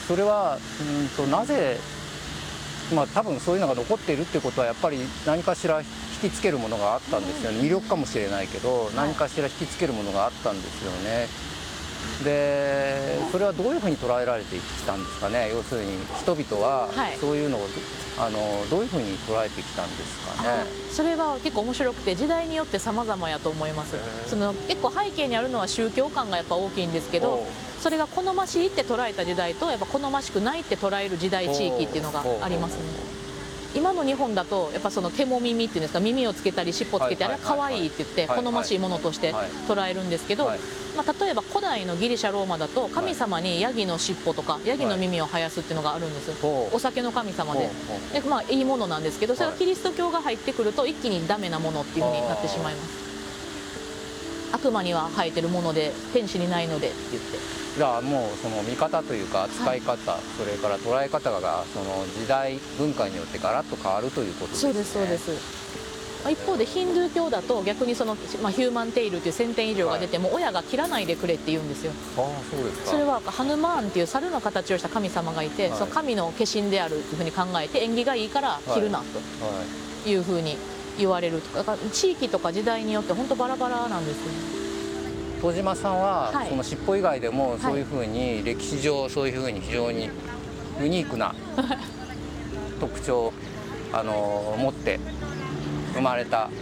それはなぜ、多分そういうのが残っているってことはやっぱり何かしら引きつけるものがあったんですよね。魅力かもしれないけど何かしら引きつけるものがあったんですよね。でそれはどういうふうに捉えられてきたんですかね。要するに人々はそういうのをどういうふうに捉えてきたんですかね。 それは結構面白くて時代によって様々やと思います。結構背景にあるのは宗教観がやっぱ大きいんですけど、それが好ましいって捉えた時代とやっぱ好ましくないって捉える時代地域っていうのがありますね。今の日本だとやっぱその手も耳っていうんですか、耳をつけたり尻尾つけてあれは可愛いって言って好ましいものとして捉えるんですけど、例えば古代のギリシャローマだと神様にヤギの尻尾とかヤギの耳を生やすっていうのがあるんです。お酒の神様でいいものなんですけど、それがキリスト教が入ってくると一気にダメなものっていうふうになってしまいます。悪魔には生えてるもので天使にないのでって言って、 じゃあもうその見方というか使い方、それから捉え方がその時代文化によってガラッと変わるということですね。 そうです。一方でヒンドゥー教だと逆にヒューマンテイルという1000点以上が出ても親が切らないでくれって言うんですよ。 そうですか。 それはハヌマーンっていう猿の形をした神様がいて、その神の化身であるというふうに考えて縁起がいいから切るなというふうに言われるとか、だから地域とか時代によって本当バラバラなんですよね。 東島さんはその尻尾以外でもそういうふうに歴史上そういうふうに非常にユニークな特徴を持って生まれた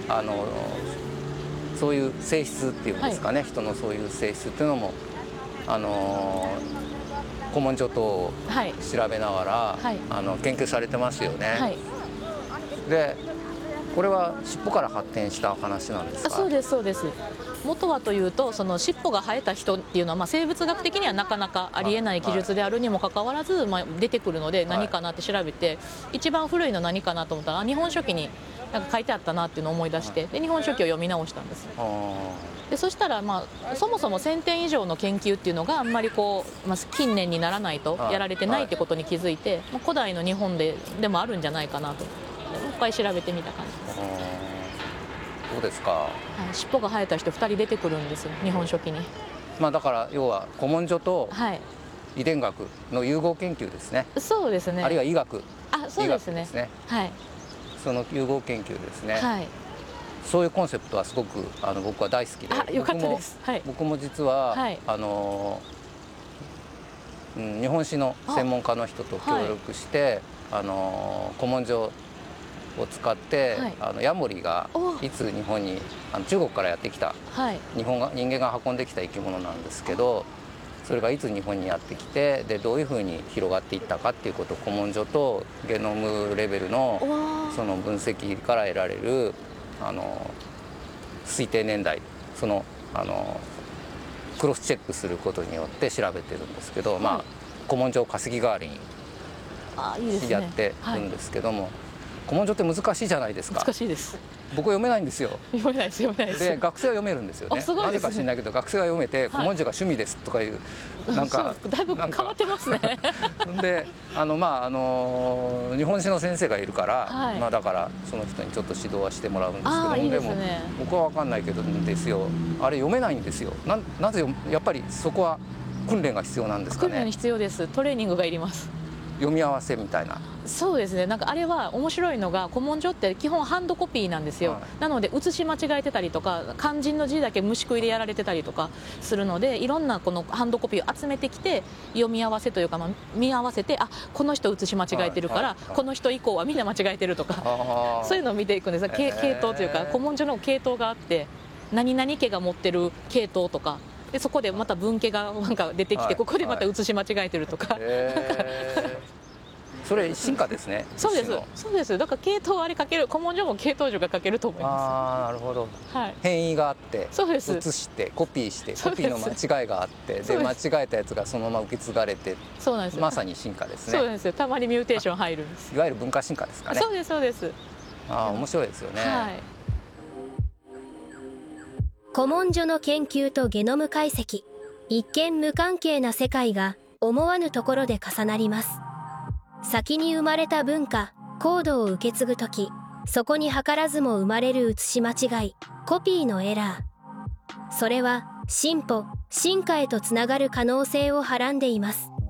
そういう性質っていうんですかね、人のそういう性質っていうのも古文書等を調べながら、研究されてますよね。でこれは尻尾から発展した話なんですか。 そうです。元はというとその尻尾が生えた人っていうのは、生物学的にはなかなかありえない記述であるにもかかわらず、出てくるので何かなって調べて、一番古いの何かなと思ったら日本書紀になんか書いてあったなっていうのを思い出して、で日本書紀を読み直したんです。でそしたら、そもそも1000点以上の研究っていうのがあんまり近年にならないとやられてないってことに気づいて、古代の日本でもあるんじゃないかなともう一回調べてみた感じです。 そうですか。 尻尾が生えた人2人出てくるんですよ、日本書紀に。 だから要は古文書と遺伝学の融合研究ですね。 そうですね。 あるいは医学。 そうですね。 その融合研究ですね。そういうコンセプトはすごく僕は大好きで、 よかったです。 僕も実は日本史の専門家の人と協力して古文書を使ってヤモリがいつ日本に中国からやってきた人間が運んできた生き物なんですけど、それがいつ日本にやってきてでどういうふうに広がっていったかっていうことを古文書とゲノムレベルのその分析から得られる推定年代クロスチェックすることによって調べてるんですけど、古文書を稼ぎ代わりにやってるんですけども、古文書って難しいじゃないですか。 難しいです。 僕は読めないんですよ。 読めないです。 で学生は読めるんですよね。なぜか知らないけど学生は読めて古文書が趣味ですとかいうなんかだいぶ変わってますね。 で日本史の先生がいるから、だからその人にちょっと指導はしてもらうんですけども、でも僕は分かんないけどですよ、あれ読めないんですよ。なぜやっぱりそこは訓練が必要なんですかね。 訓練必要です。トレーニングがいります。 読み合わせみたいな。 そうですね。なんかあれは面白いのが古文書って基本ハンドコピーなんですよ。なので写し間違えてたりとか肝心の字だけ虫食いでやられてたりとかするので、いろんなこのハンドコピーを集めてきて読み合わせというか、見合わせてこの人写し間違えてるから、この人以降はみんな間違えてるとかそういうのを見ていくんです。系統というか古文書の系統があって、何々家が持ってる系統とかで、そこでまた分家がなんか出てきて、ここでまた写し間違えてるとか。 それ進化ですね。 そうです。だから系統あれかける、古文書も系統樹がかけると思います。 なるほど。変異があって、 写してコピーしてコピーの間違いがあって、で間違えたやつがそのまま受け継がれて、まさに進化ですね。 そうですよ。たまにミューテーション入るんです。 いわゆる文化進化ですかね。 そうです。 面白いですよね。 古文書の研究とゲノム解析、一見無関係な世界が思わぬところで重なります。先に生まれた文化、コードを受け継ぐとき、そこに図らずも生まれる写し間違い、コピーのエラー。それは進歩、進化へとつながる可能性をはらんでいます。